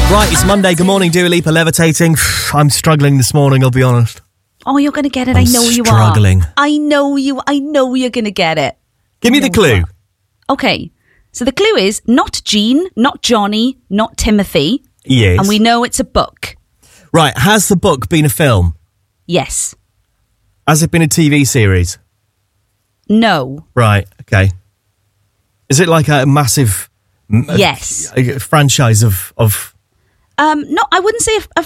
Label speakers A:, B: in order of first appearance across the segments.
A: Right, it's Monday. Good morning, Dua Lipa, Levitating. I'm struggling this morning, I'll be honest.
B: Oh, you're going to get it.
A: I'm
B: I know you are.
A: struggling.
B: I know you're going to get it.
A: Give me the clue.
B: Okay. So the clue is not Jean, not Johnny, not Timothy.
A: Yes.
B: And we know it's a book.
A: Right, has the book been a film?
B: Yes.
A: Has it been a TV series?
B: No.
A: Right, okay. Is it like a massive
B: Yes.
A: franchise of...
B: No, I wouldn't say how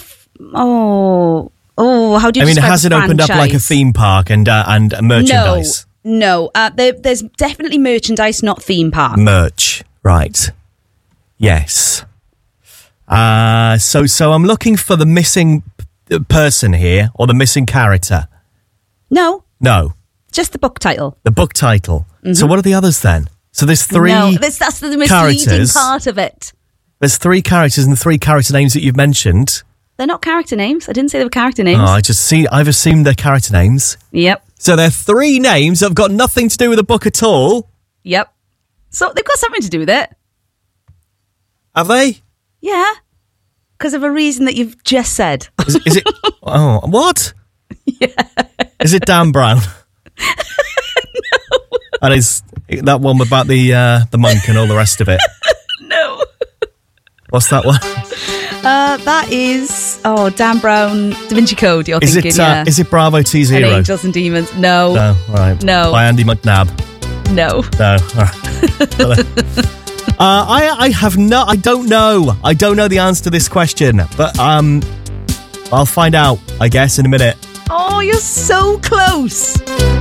B: do you describe
A: has
B: a
A: it opened up like a
B: franchise?
A: theme park and merchandise?
B: No. There's definitely merchandise, not theme park.
A: Merch, right. Yes. So I'm looking for the missing person here, or the missing character.
B: No,
A: No,
B: just the book title.
A: the book title.
B: Mm-hmm.
A: So what are the others then? So there's three
B: No, that's the misleading
A: characters.
B: part of it.
A: There's three characters and the three character names that you've mentioned.
B: They're not character names. I didn't say they were character names.
A: Oh, I've assumed they're character names.
B: Yep.
A: So they're three names that have got nothing to do with the book at all.
B: Yep. So they've got something to do with it.
A: Have they?
B: Yeah. Because of a reason that you've just said.
A: Is it? Oh, what? Yeah. Is it Dan Brown? No. And is that one about the monk and all the rest of it?
B: No.
A: What's that one?
B: That is Dan Brown, Da Vinci Code. You're
A: Is
B: thinking,
A: it? Is it Bravo T
B: And
A: Zero?
B: Angels and Demons. No.
A: No, all right.
B: No.
A: By Andy McNabb.
B: No.
A: No. All right. I don't know. I don't know the answer to this question, but I'll find out, I guess, in a minute.
B: Oh, you're so close.